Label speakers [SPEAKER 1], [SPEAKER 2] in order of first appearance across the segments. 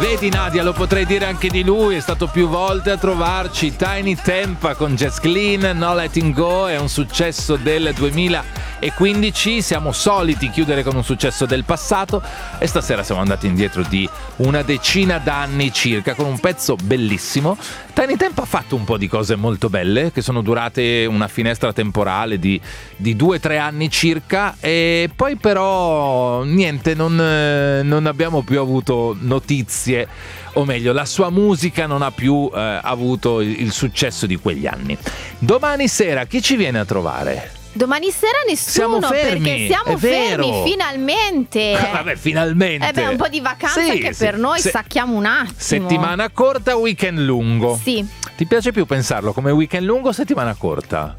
[SPEAKER 1] Vedi Nadia, lo potrei dire anche di lui, è stato più volte a trovarci. Tiny Tempa con Jess Glynn, No Letting Go, è un successo del 2015, siamo soliti chiudere con un successo del passato e stasera siamo andati indietro di una decina d'anni circa con un pezzo bellissimo. Tiny Tempa ha fatto un po' di cose molto belle che sono durate una finestra temporale di 2-3 anni circa e poi però niente, non abbiamo più avuto notizie, o meglio la sua musica non ha più avuto il successo di quegli anni. Domani sera chi ci viene a trovare?
[SPEAKER 2] Domani sera nessuno,
[SPEAKER 1] siamo fermi,
[SPEAKER 2] perché siamo fermi finalmente.
[SPEAKER 1] Vabbè, finalmente.
[SPEAKER 2] Un po' di vacanza anche per noi, stacchiamo un attimo.
[SPEAKER 1] Settimana corta, weekend lungo.
[SPEAKER 2] Sì.
[SPEAKER 1] Ti piace più pensarlo come weekend lungo o settimana corta?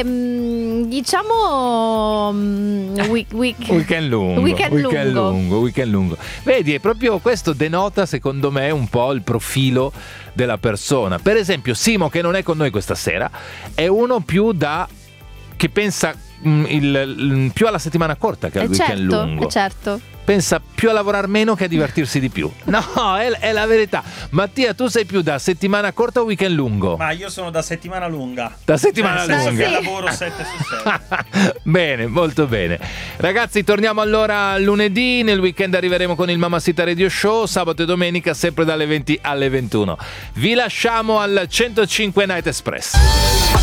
[SPEAKER 2] Diciamo
[SPEAKER 1] weekend lungo. Vedi, è proprio questo denota secondo me un po' il profilo della persona. Per esempio Simo, che non è con noi questa sera, è uno più che pensa più alla settimana corta che al weekend lungo.
[SPEAKER 2] Certo.
[SPEAKER 1] Pensa più a lavorare meno che a divertirsi di più. No, è la verità. Mattia, tu sei più da settimana corta o weekend lungo?
[SPEAKER 3] Ma io sono da settimana lunga.
[SPEAKER 1] Da settimana lunga.
[SPEAKER 3] Sì. Lavoro 7 su 7.
[SPEAKER 1] Bene, molto bene. Ragazzi, torniamo allora lunedì. Nel weekend arriveremo con il Mamacita Radio Show. Sabato e domenica sempre dalle 20 alle 21. Vi lasciamo al 105 Night Express.